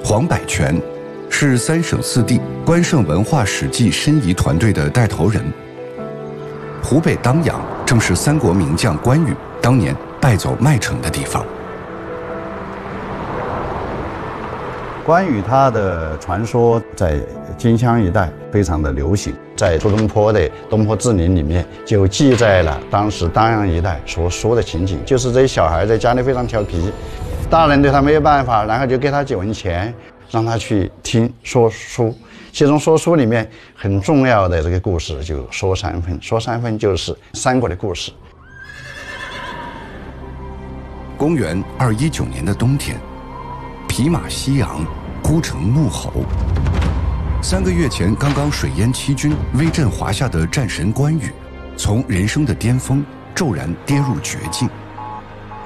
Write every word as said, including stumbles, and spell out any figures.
黄百全是三省四地关圣文化史记申遗团队的带头人。湖北当阳正是三国名将关羽当年败走麦城的地方。 关羽他的传说在荆襄一带非常的流行，在苏东坡的《东坡志林》里面就记载了当时当阳一带所说的情景，就是这些小孩在家里非常调皮，大人对他没有办法，然后就给他几文钱，让他去听说书。其中说书里面很重要的这个故事就说三分，说三分就是三国的故事。 公元二一九年的冬天，匹马西阳，孤城怒吼。三个月前刚刚水淹七军、威震华夏的战神关羽，从人生的巅峰骤然跌入绝境。